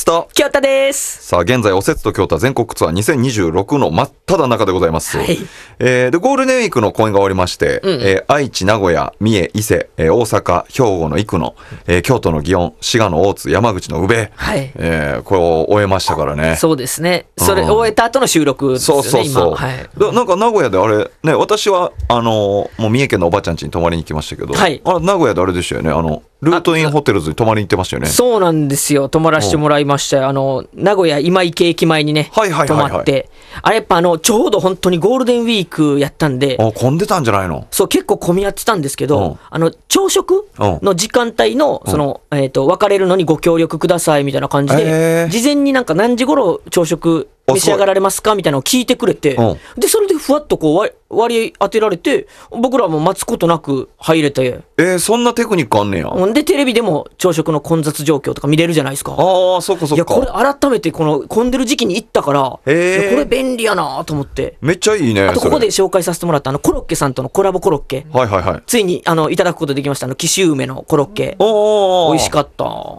と京太です。 さあ現在おせつと京太全国ツアー2026の真っ只中でございます、 はい。 でゴールデンウィークの公演が終わりまして、愛知、名古屋、三重、伊勢、大阪、兵庫の生野、京都の祇園、滋賀の大津、山口の宇部、 はい。 これを終えましたからね。 そうですね。それ終えた後の収録ですよね。 そう今。はい。 なんか名古屋であれね、私はもう三重県のおばちゃん家に泊まりに行きましたけど、 はい、 あれ名古屋であれでしたよね、ルートインホテルズに泊まりに行ってましたよね。 そうなんですよ。泊まらせてもらいましたよ。名古屋今池駅前にね、泊まって、あれやっぱちょうど本当にゴールデンウィークやったんで、 混んでたんじゃないの？ そう、結構混み合ってたんですけど、朝食の時間帯の別れるのにご協力くださいみたいな感じで、事前になんか何時頃朝食召し上がられますかみたいなのを聞いてくれて、でそれでふわっとこう割り当てられて、僕らも待つことなく入れて、 そんなテクニックあんねや。 でテレビでも朝食の混雑状況とか見れるじゃないですか。 ああ、そっかそっか。 いや、これ改めてこの混んでる時期に行ったから、これ便利やなと思って。 めっちゃいいね。 あとここで紹介させてもらったコロッケさんとのコラボコロッケ、ついにいただくことできました。紀州梅のコロッケ、美味しかった。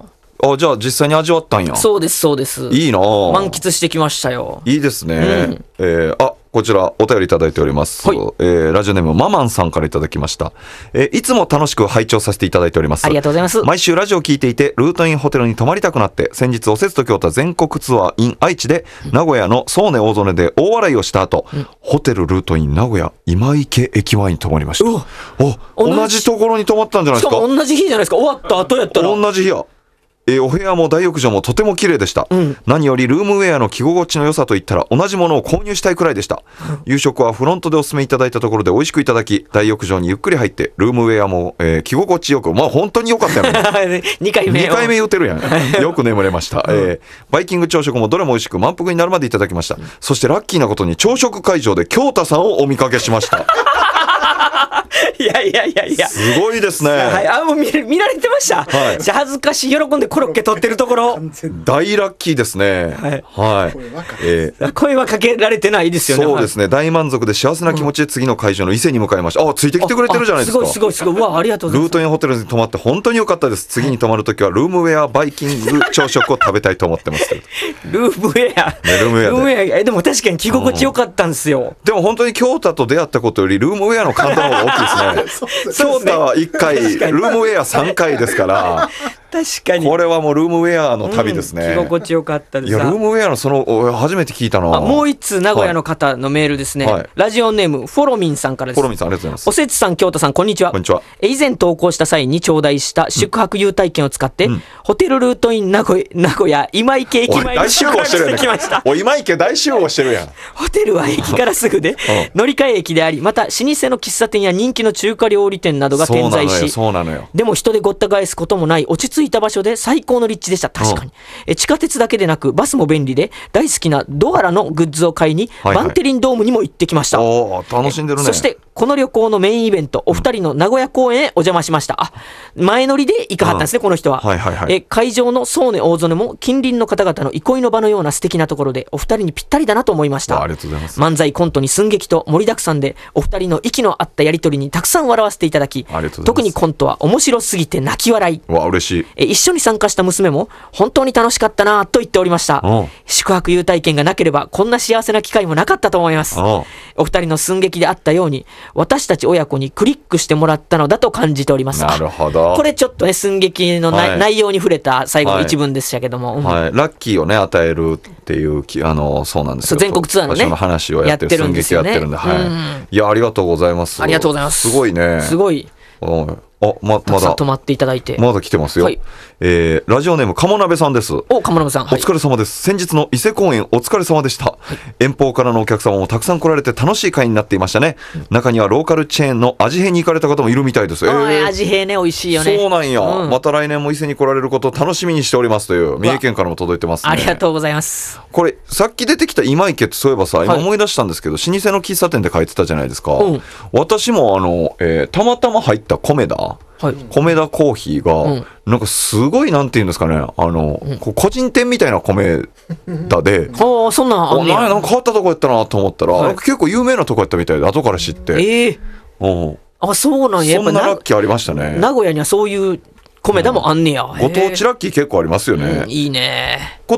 じゃあ実際に味わったんや。 そうですそうです。 いいな。 満喫してきましたよ。 いいですね。こちらお便りいただいております、ラジオネームママンさんからいただきました、いつも楽しく拝聴させていただいております。 ありがとうございます。 毎週ラジオを聞いていてルートインホテルに泊まりたくなって、先日おせつと京都全国ツアー in 愛知で名古屋の総根大曽根で大笑いをした後、ホテルルートイン名古屋今池駅前に泊まりました。同じところに泊まったんじゃないですか。 しかも同じ日じゃないですか。終わった後やったら同じ日や。お部屋も大浴場もとても綺麗でした、何よりルームウェアの着心地の良さといったら同じものを購入したいくらいでした、夕食はフロントでお勧めいただいたところで美味しくいただき、大浴場にゆっくり入ってルームウェアも、着心地よく、まあ本当に良かったよね 2回目言うてるやんよく眠れました、バイキング朝食もどれも美味しく満腹になるまでいただきました、そしてラッキーなことに朝食会場で京太さんをお見かけしましたいやすごいですね。 もう見られてました、じゃあ恥ずかしい、喜んでコロッケ取ってるところ大ラッキーですね。 声はかけられてないですよね。 そうですね、大満足で幸せな気持ちで次の会場の伊勢に向かいました。ついてきてくれてるじゃないですか。 すごい。うわ、ありがとうございます。 ルートインホテルに泊まって本当に良かったです。次に泊まるときはルームウェアバイキング朝食を食べたいと思ってますルームウェア、でも確かに着心地良かったんですよ。 でも本当に京太と出会ったことよりルームウェアの感動の方が大きいですね京太は1回ルームウェア3回ですから確かにこれはもうルームウェアの旅ですね、 着心地よかったです。 いやルームウェアの初めて聞いたな。 もう一通名古屋の方のメールですね、ラジオネームフォロミンさんからです。 フォロミンさん、ありがとうございます。 おせつさん、京太さん、こんにちは。 こんにちは。 以前投稿した際に頂戴した宿泊優待券を使って、ホテルルートイン名古屋今池駅前に宿泊してきました。 今池大集合してるやんホテルは駅からすぐで乗り換え駅であり、また老舗の喫茶店や人気の中華料理店などが点在し、でも人でごった返すこともない落ち着いた場所で最高の立地でした。確かに、地下鉄だけでなくバスも便利で、大好きなドアラのグッズを買いに、バンテリンドームにも行ってきました。 楽しんでるね。 そしてこの旅行のメインイベント、お二人の名古屋公演へお邪魔しました。前乗りで行かはったんですね、この人は。会場の総根大曽根も近隣の方々の憩いの場のような素敵なところで、お二人にぴったりだなと思いました。 ありがとうございます。 漫才コントに寸劇と盛りだくさんで、お二人の息の合ったやり取りにたくさん笑わせていただき、特にコントは面白すぎて泣き笑い。 嬉しい。 一緒に参加した娘も本当に楽しかったなと言っておりました。宿泊優待券がなければこんな幸せな機会もなかったと思います。お二人の寸劇であったように、私たち親子にクリックしてもらったのだと感じております。 なるほど。 これちょっとね、寸劇の内容に触れた最後の一文でしたけども、 ラッキーをね与えるっていうそうなんですよ。 全国ツアーのね話をやってる寸劇やってるんで、いやありがとうございます。 ありがとうございます。 すごいね。 すごい。 まだ泊まっていただいてまだ来てますよ、ラジオネーム鴨鍋さんです。 鴨鍋さん、 お疲れ様です、先日の伊勢公演お疲れ様でした、遠方からのお客様もたくさん来られて楽しい会になっていましたね、中にはローカルチェーンの味変に行かれた方もいるみたいです。 味変ね、美味しいよね。 そうなんや、また来年も伊勢に来られることを楽しみにしておりますという三重県からも届いてますね。 ありがとうございます。 これさっき出てきた今池ってそういえばさ、今思い出したんですけど、老舗の喫茶店で書いてたじゃないですか、私もたまたま入った米田コーヒーが、なんかすごいなんていうんですかね、個人店みたいな米田で、 そんなんあんねや。 なんか変わったとこやったなと思ったら、結構有名なとこやったみたいで後から知って、 そうなんや。 そんなラッキーありましたね。 名古屋にはそういう米田もあんねや。 ご当地ラッキー結構ありますよね。 いいね。 今